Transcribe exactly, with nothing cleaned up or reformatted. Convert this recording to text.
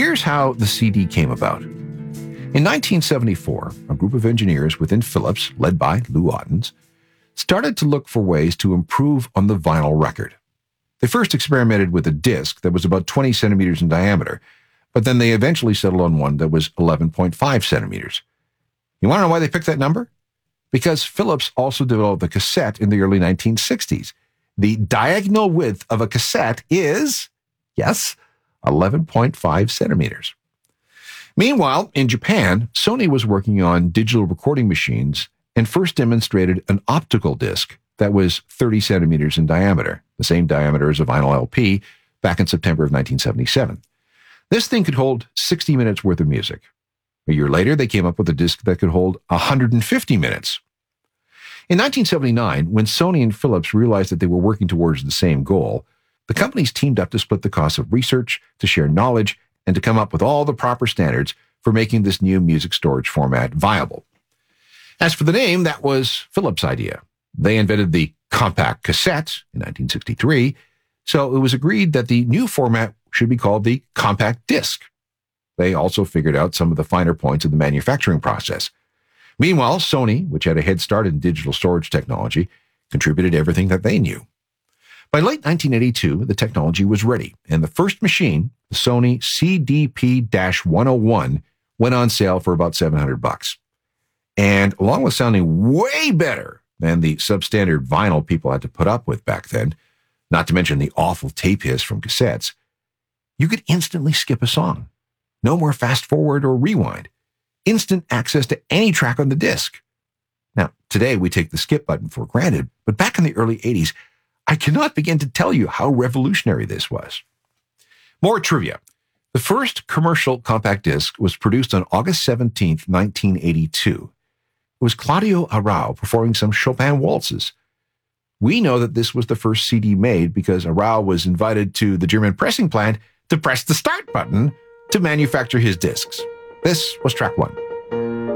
here's how the C D came about. In nineteen seventy-four, a group of engineers within Philips, led by Lou Ottens, started to look for ways to improve on the vinyl record. They first experimented with a disc that was about twenty centimeters in diameter, but then they eventually settled on one that was eleven point five centimeters. You want to know why they picked that number? Because Philips also developed the cassette in the early nineteen sixties. The diagonal width of a cassette is, yes, eleven point five centimeters. Meanwhile, in Japan, Sony was working on digital recording machines and first demonstrated an optical disc that was thirty centimeters in diameter, the same diameter as a vinyl L P, back in September of nineteen seventy-seven. This thing could hold sixty minutes worth of music. A year later, they came up with a disc that could hold one hundred fifty minutes. In nineteen seventy-nine, when Sony and Philips realized that they were working towards the same goal, the companies teamed up to split the costs of research, to share knowledge, and to come up with all the proper standards for making this new music storage format viable. As for the name, that was Philips' idea. They invented the compact cassette in nineteen sixty-three, so it was agreed that the new format should be called the compact disc. They also figured out some of the finer points of the manufacturing process. Meanwhile, Sony, which had a head start in digital storage technology, contributed everything that they knew. By late nineteen eighty-two, the technology was ready, and the first machine, the Sony C D P one oh one, went on sale for about seven hundred bucks. And along with sounding way better than the substandard vinyl people had to put up with back then, not to mention the awful tape hiss from cassettes, you could instantly skip a song. No more fast forward or rewind. Instant access to any track on the disc. Now, today we take the skip button for granted, but back in the early eighties, I cannot begin to tell you how revolutionary this was. More trivia. The first commercial compact disc was produced on August seventeenth, nineteen eighty-two. It was Claudio Arrau performing some Chopin waltzes. We know that this was the first C D made because Arrau was invited to the German pressing plant to press the start button to manufacture his discs. This was track one.